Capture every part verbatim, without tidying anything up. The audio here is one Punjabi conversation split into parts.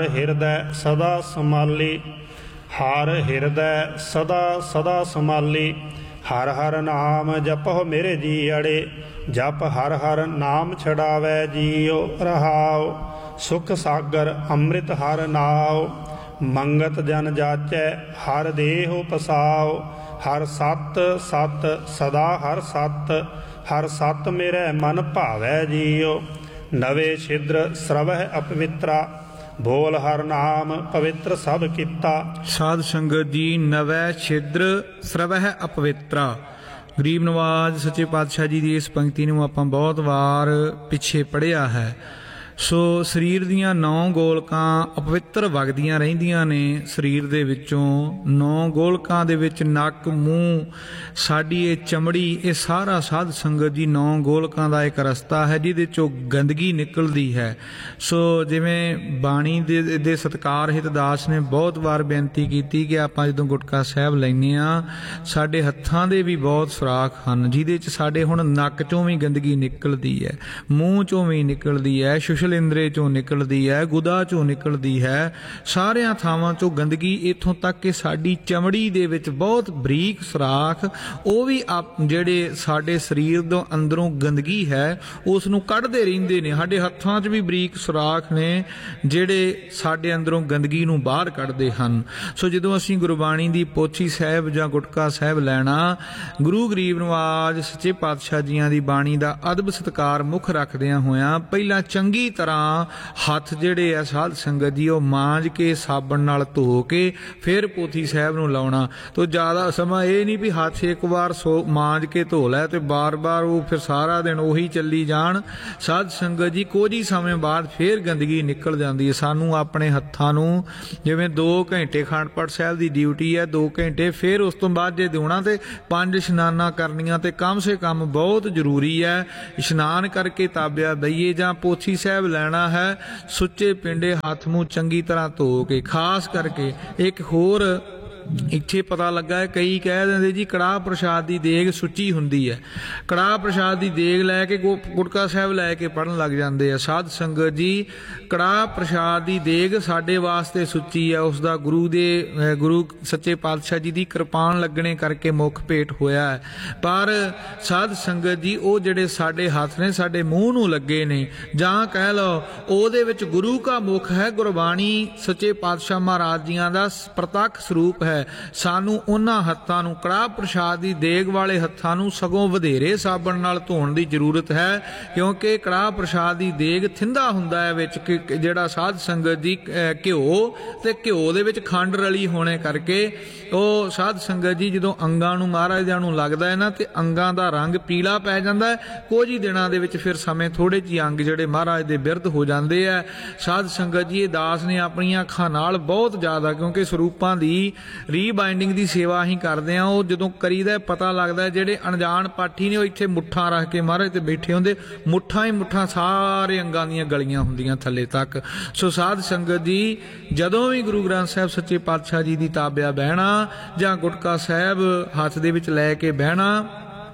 ਹਿਰਦੈ ਸਦਾ ਸਮਾਲੀ, ਹਰ ਹਿਰਦੈ ਸਦਾ ਸਦਾ ਸਮਾਲੀ। ਹਰ ਹਰ ਨਾਮ ਜਪੋ ਮੇਰੇ ਜੀ ਅੜੇ, ਜਪ ਹਰ ਹਰ ਨਾਮ ਛਡਾਵੈ ਜੀਉ ਰਹਾਉ। ਸੁਖ ਸਾਗਰ ਅੰਮ੍ਰਿਤ ਹਰ ਨਾਉ, ਮੰਗਤ ਜਨ ਜਾਚੈ ਹਰ ਦੇਹੁ ਪਸਾਉ। ਹਰ ਸਤ ਸਤ ਸਦਾ ਹਰ ਸਤ, ਹਰ ਸਤ ਮੇਰੇ ਮਨ ਭਾਵੈ ਜੀਉ। ਨਵੇ ਛਿਦਰ ਸਰਵਹਿ ਅਪਵਿੱਤਰਾ, ਬੋਲ ਹਰ ਨਾਮ ਪਵਿੱਤਰ ਸਭ ਕੀਤਾ। ਸਾਧ ਸੰਗਤ ਜੀ, ਨਵੈ ਛਿਦਰ ਸਰਵਹਿ ਅਪਵਿੱਤਰਾ। ਗਰੀਬ ਨਵਾਜ ਸੱਚੇ ਪਾਤਸ਼ਾਹ ਜੀ ਦੀ ਇਸ ਪੰਕਤੀ ਨੂੰ ਆਪਾਂ ਬਹੁਤ ਵਾਰ ਪਿੱਛੇ ਪੜ੍ਹਿਆ ਹੈ। ਸੋ ਸਰੀਰ ਦੀਆਂ ਨੌ ਗੋਲਕਾਂ ਅਪਵਿੱਤਰ ਵਗਦੀਆਂ ਰਹਿੰਦੀਆਂ ਨੇ ਸਰੀਰ ਦੇ ਵਿੱਚੋਂ। ਨੌ ਗੋਲਕਾਂ ਦੇ ਵਿੱਚ ਨੱਕ, ਮੂੰਹ, ਸਾਡੀ ਇਹ ਚਮੜੀ, ਇਹ ਸਾਰਾ ਸਾਧ ਸੰਗਤ ਜੀ ਨੌ ਗੋਲਕਾਂ ਦਾ ਇੱਕ ਰਸਤਾ ਹੈ ਜਿਹਦੇ 'ਚੋਂ ਗੰਦਗੀ ਨਿਕਲਦੀ ਹੈ। ਸੋ ਜਿਵੇਂ ਬਾਣੀ ਦੇ ਦੇ ਸਤਿਕਾਰ ਹਿਤ ਦਾਸ ਨੇ ਬਹੁਤ ਵਾਰ ਬੇਨਤੀ ਕੀਤੀ ਕਿ ਆਪਾਂ ਜਦੋਂ ਗੁਟਕਾ ਸਾਹਿਬ ਲੈਂਦੇ ਹਾਂ, ਸਾਡੇ ਹੱਥਾਂ ਦੇ ਵੀ ਬਹੁਤ ਸੁਰਾਖ ਹਨ ਜਿਹਦੇ 'ਚ ਸਾਡੇ ਹੁਣ ਨੱਕ 'ਚੋਂ ਵੀ ਗੰਦਗੀ ਨਿਕਲਦੀ ਹੈ, ਮੂੰਹ 'ਚੋਂ ਵੀ ਨਿਕਲਦੀ ਹੈ, ਸੁਸ਼ਲ ਇੰਦਰੇ ਚੋਂ ਨਿਕਲਦੀ ਹੈ, ਗੁਦਾ ਚੋਂ ਨਿਕਲਦੀ ਹੈ, ਸਾਰਿਆਂ ਥਾਵਾਂ ਚੋਂ ਗੰਦਗੀ। ਇੱਥੋਂ ਤੱਕ ਕਿ ਸਾਡੀ ਚਮੜੀ ਦੇ ਵਿੱਚ ਬਹੁਤ ਬਰੀਕ ਸੁਰਾਖ, ਉਹ ਵੀ ਆਪ ਜਿਹੜੇ ਸਾਡੇ ਸਰੀਰ ਤੋਂ ਅੰਦਰੋਂ ਗੰਦਗੀ ਹੈ ਉਸ ਨੂੰ ਕੱਢਦੇ ਰਹਿੰਦੇ ਨੇ। ਸਾਡੇ ਹੱਥਾਂ 'ਚ ਵੀ ਬਰੀਕ ਸੁਰਾਖ ਨੇ ਜਿਹੜੇ ਸਾਡੇ ਅੰਦਰੋਂ ਗੰਦਗੀ ਨੂੰ ਬਾਹਰ ਕੱਢਦੇ ਹਨ। ਸੋ ਜਦੋਂ ਅਸੀਂ ਗੁਰਬਾਣੀ ਦੀ ਪੋਥੀ ਸਾਹਿਬ ਜਾਂ ਗੁਟਕਾ ਸਾਹਿਬ ਲੈਣਾ, ਗੁਰੂ ਗਰੀਬ ਨਵਾਜ ਸੱਚੇ ਪਾਤਸ਼ਾਹ ਜੀਆਂ ਦੀ ਬਾਣੀ ਦਾ ਅਦਬ ਸਤਿਕਾਰ ਮੁੱਖ ਰੱਖਦਿਆਂ ਹੋਇਆਂ ਪਹਿਲਾਂ ਚੰਗੀ ਤਰ੍ਹਾਂ ਹੱਥ ਜਿਹੜੇ ਆ ਸਾਧ ਸੰਗਤ ਜੀ ਉਹ ਮਾਂਜ ਕੇ ਸਾਬਣ ਨਾਲ ਧੋ ਕੇ ਫਿਰ ਪੋਥੀ ਸਾਹਿਬ ਨੂੰ ਲਾਉਣਾ। ਤੋ ਜ਼ਿਆਦਾ ਸਮਾਂ ਇਹ ਨਹੀਂ ਵੀ ਹੱਥ ਇੱਕ ਵਾਰ ਸੋ ਮਾਂਜ ਕੇ ਧੋ ਲੈ ਤੇ ਬਾਰ-ਬਾਰ ਉਹ ਫਿਰ ਸਾਰਾ ਦਿਨ ਉਹੀ ਚੱਲੀ ਜਾਣ। ਸਾਧ ਸੰਗਤ ਜੀ ਕੁਝ ਹੀ ਸਮੇਂ ਬਾਅਦ ਫਿਰ ਗੰਦਗੀ ਨਿਕਲ ਜਾਂਦੀ ਹੈ। ਸਾਨੂੰ ਆਪਣੇ ਹੱਥਾਂ ਨੂੰ ਜਿਵੇਂ ਦੋ ਘੰਟੇ ਅਖੰਡ ਪਾਠ ਸਾਹਿਬ ਦੀ ਡਿਊਟੀ ਹੈ, ਦੋ ਘੰਟੇ ਫਿਰ ਉਸ ਤੋਂ ਬਾਅਦ ਜੇ ਦੇਣਾ ਤੇ ਪੰਜ ਇਸ਼ਨਾਨਾਂ ਕਰਨੀਆਂ ਤੇ ਕਮ ਸੇ ਕਮ ਬਹੁਤ ਜ਼ਰੂਰੀ ਹੈ। ਇਸ਼ਨਾਨ ਕਰਕੇ ਤਾਬਿਆ ਬਈਏ ਜਾਂ ਪੋਥੀ ਸਾਹਿਬ ਲੈਣਾ ਹੈ, ਸੁੱਚੇ ਪਿੰਡੇ ਹੱਥ ਮੂੰਹ ਚੰਗੀ ਤਰ੍ਹਾਂ ਧੋ ਕੇ। ਖਾਸ ਕਰਕੇ ਇੱਕ ਹੋਰ ਇੱਥੇ ਪਤਾ ਲੱਗਾ ਹੈ, ਕਈ ਕਹਿ ਦਿੰਦੇ ਜੀ ਕੜਾਹ ਪ੍ਰਸ਼ਾਦ ਦੀ ਦੇਗ ਸੁੱਚੀ ਹੁੰਦੀ ਹੈ। ਕੜਾਹ ਪ੍ਰਸ਼ਾਦ ਦੀ ਦੇਗ ਲੈ ਕੇ ਗੁਟਕਾ ਸਾਹਿਬ ਲੈ ਕੇ ਪੜ੍ਹਨ ਲੱਗ ਜਾਂਦੇ ਆ। ਸਾਧ ਸੰਗਤ ਜੀ, ਕੜਾਹ ਪ੍ਰਸ਼ਾਦ ਦੀ ਦੇਗ ਸਾਡੇ ਵਾਸਤੇ ਸੁੱਚੀ ਹੈ। ਉਸ ਦਾ ਗੁਰੂ ਦੇ ਗੁਰੂ ਸੱਚੇ ਪਾਤਸ਼ਾਹ ਜੀ ਦੀ ਕਿਰਪਾਨ ਲੱਗਣੇ ਕਰਕੇ ਮੁੱਖ ਭੇਟ ਹੋਇਆ ਹੈ। ਪਰ ਸਾਧ ਸੰਗਤ ਜੀ, ਉਹ ਜਿਹੜੇ ਸਾਡੇ ਹੱਥ ਨੇ ਸਾਡੇ ਮੂੰਹ ਨੂੰ ਲੱਗੇ ਨੇ, ਜਾਂ ਕਹਿ ਲਓ ਉਹਦੇ ਵਿੱਚ ਗੁਰੂ ਕਾ ਮੁੱਖ ਹੈ। ਗੁਰਬਾਣੀ ਸੱਚੇ ਪਾਤਸ਼ਾਹ ਮਹਾਰਾਜ ਜੀਆਂ ਦਾ ਪ੍ਰਤੱਖ ਸਰੂਪ ਹੈ। ਸਾਨੂੰ ਉਹਨਾਂ ਹੱਥਾਂ ਨੂੰ, ਕੜਾਹ ਪ੍ਰਸ਼ਾਦ ਦੀ ਦੇਗ ਵਾਲੇ ਹੱਥਾਂ ਨੂੰ ਸਗੋਂ ਵਧੇਰੇ ਸਾਬਣ ਨਾਲ ਧੋਣ ਦੀ ਜ਼ਰੂਰਤ ਹੈ, ਕਿਉਂਕਿ ਕੜਾਹ ਪ੍ਰਸ਼ਾਦ ਦੀ ਦੇਗ ਥਿੰਦਾ ਹੁੰਦਾ ਹੈ ਵਿੱਚ ਜਿਹੜਾ ਸਾਧ ਸੰਗਤ ਦੀ ਘਿਓ, ਤੇ ਘਿਓ ਦੇ ਵਿੱਚ ਖੰਡ ਰਲੀ ਹੋਣੇ ਕਰਕੇ ਉਹ ਸਾਧ ਸੰਗਤ ਜੀ ਜਦੋਂ ਅੰਗਾਂ ਨੂੰ ਮਹਾਰਾਜ ਦਿਆਂ ਨੂੰ ਲੱਗਦਾ ਹੈ ਨਾ, ਤੇ ਅੰਗਾਂ ਦਾ ਰੰਗ ਪੀਲਾ ਪੈ ਜਾਂਦਾ ਹੈ। ਕੁਝ ਹੀ ਦਿਨਾਂ ਦੇ ਵਿੱਚ ਫਿਰ ਸਮੇਂ ਥੋੜੇ ਜਿਹੇ ਅੰਗ ਜਿਹੜੇ ਮਹਾਰਾਜ ਦੇ ਬਿਰਧ ਹੋ ਜਾਂਦੇ ਆ। ਸਾਧ ਸੰਗਤ ਜੀ, ਇਹ ਦਾਸ ਨੇ ਆਪਣੀਆਂ ਅੱਖਾਂ ਨਾਲ ਬਹੁਤ ਜ਼ਿਆਦਾ, ਕਿਉਂਕਿ ਸਰੂਪਾਂ ਦੀ ਰੀਬਾਈਂਡਿੰਗ ਦੀ ਸੇਵਾ ਅਸੀਂ ਕਰਦੇ ਹਾਂ, ਉਹ ਜਦੋਂ ਕਰੀਦਾ ਪਤਾ ਲੱਗਦਾ ਜਿਹੜੇ ਅਣਜਾਣ ਪਾਠੀ ਨੇ ਉਹ ਇੱਥੇ ਮੁੱਠਾਂ ਰੱਖ ਕੇ ਮਹਾਰਾਜ ਤੇ ਬੈਠੇ ਹੁੰਦੇ, ਮੁੱਠਾਂ ਹੀ ਮੁੱਠਾਂ ਸਾਰੇ ਅੰਗਾਂ ਦੀਆਂ ਗਲੀਆਂ ਹੁੰਦੀਆਂ ਥੱਲੇ ਤੱਕ। ਸੋ ਸਾਧ ਸੰਗਤ ਜੀ, ਜਦੋਂ ਵੀ ਗੁਰੂ ਗ੍ਰੰਥ ਸਾਹਿਬ ਸੱਚੇ ਪਾਤਸ਼ਾਹ ਜੀ ਦੀ ਤਾਬਿਆ ਬਹਿਣਾ ਜਾਂ ਗੁਟਕਾ ਸਾਹਿਬ ਹੱਥ ਦੇ ਵਿੱਚ ਲੈ ਕੇ ਬਹਿਣਾ,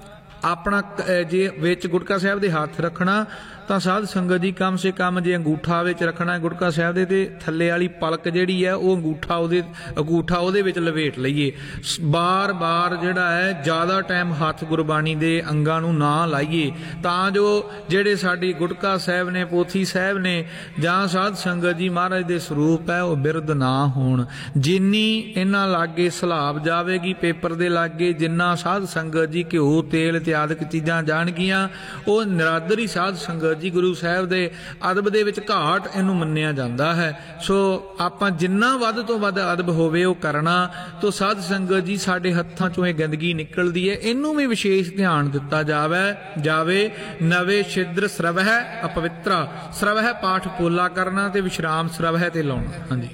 ਆਪਣਾ ਜੇ ਵਿੱਚ ਗੁਟਕਾ ਸਾਹਿਬ ਦੇ ਹੱਥ ਰੱਖਣਾ ਤਾਂ ਸਾਧ ਸੰਗਤ ਜੀ ਕਮ ਸੇ ਕਮ ਜੇ ਅੰਗੂਠਾ ਵਿੱਚ ਰੱਖਣਾ ਗੁਟਕਾ ਸਾਹਿਬ ਦੇ, ਤੇ ਥੱਲੇ ਵਾਲੀ ਪਲਕ ਜਿਹੜੀ ਹੈ ਉਹ ਅੰਗੂਠਾ ਉਹਦੇ ਅੰਗੂਠਾ ਉਹਦੇ ਵਿੱਚ ਲਵੇਟ ਲਈਏ। ਬਾਰ ਬਾਰ ਜਿਹੜਾ ਹੈ ਜ਼ਿਆਦਾ ਟਾਈਮ ਹੱਥ ਗੁਰਬਾਣੀ ਦੇ ਅੰਗਾਂ ਨੂੰ ਨਾ ਲਾਈਏ, ਤਾਂ ਜੋ ਜਿਹੜੇ ਸਾਡੀ ਗੁਟਕਾ ਸਾਹਿਬ ਨੇ, ਪੋਥੀ ਸਾਹਿਬ ਨੇ, ਜਾਂ ਸਾਧ ਸੰਗਤ ਜੀ ਮਹਾਰਾਜ ਦੇ ਸਰੂਪ ਹੈ ਉਹ ਬਿਰਧ ਨਾ ਹੋਣ। ਜਿੰਨੀ ਇਹਨਾਂ ਲਾਗੇ ਸਲਾਬ ਜਾਵੇਗੀ ਪੇਪਰ ਦੇ ਲਾਗੇ, ਜਿੰਨਾ ਸਾਧ ਸੰਗਤ ਜੀ ਘਿਓ, ਤੇਲ ਇਤਿਆਦਿਕ ਚੀਜ਼ਾਂ ਜਾਣਗੀਆਂ, ਉਹ ਨਿਰਾਦਰੀ ਸਾਧ ਸੰਗਤ ਜੀ ਗੁਰੂ ਸਾਹਿਬ ਦੇ ਅਦਬ ਦੇ ਵਿੱਚ ਘਾਟ ਇਹਨੂੰ ਮੰਨਿਆ ਜਾਂਦਾ ਹੈ। ਸੋ ਆਪਾਂ ਜਿੰਨਾ ਵੱਧ ਤੋਂ ਵੱਧ ਅਦਬ ਹੋਵੇ ਉਹ ਕਰਨਾ। ਤੋ ਸਾਧ ਸੰਗਤ ਜੀ, ਸਾਡੇ ਹੱਥਾਂ ਚੋਂ ਇਹ ਗੰਦਗੀ ਨਿਕਲਦੀ ਹੈ, ਇਹਨੂੰ ਵੀ ਵਿਸ਼ੇਸ਼ ਧਿਆਨ ਦਿੱਤਾ ਜਾਵੇ ਜਾਵੇ ਨਵੇਂ ਛਿਦਰ ਸਰਵਹਿ ਅਪਵਿੱਤਰਾ। ਸਰਵਹਿ ਪਾਠ ਪੋਲਾ ਕਰਨਾ ਤੇ ਵਿਸ਼ਰਾਮ ਸਰਵਹਿ ਤੇ ਲਾਉਣਾ। ਹਾਂਜੀ।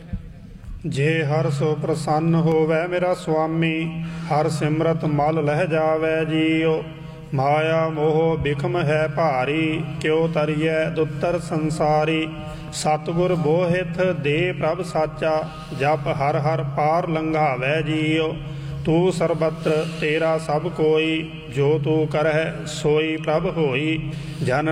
ਜੇ ਹਰ ਸੋ ਪ੍ਰਸੰਨ ਹੋਵੇ ਮੇਰਾ ਸੁਆਮੀ, ਹਰ ਸਿਮਰਤ ਮਲ ਲਹਿ ਜਾਵੇ ਜੀਓ। ਮਾਇਆ ਮੋਹ ਬਿਖਮ ਹੈ ਭਾਰੀ, ਕਿਉ ਤਰੀਐ ਦੁੱਤਰ ਸੰਸਾਰੀ। ਸਤਿਗੁਰ ਬੋਹਿਥ ਦੇ ਪ੍ਰਭ ਸਾਚਾ, ਜਪ ਹਰ ਹਰ ਪਾਰ ਲੰਘਾਵੈ ਜੀਓ। ਤੂੰ ਸਰਬਤਰ ਤੇਰਾ ਸਭ ਕੋਈ, ਜੋ ਤੂੰ ਕਰਹਿ ਸੋਈ ਪ੍ਰਭ ਹੋਈ। ਜਨ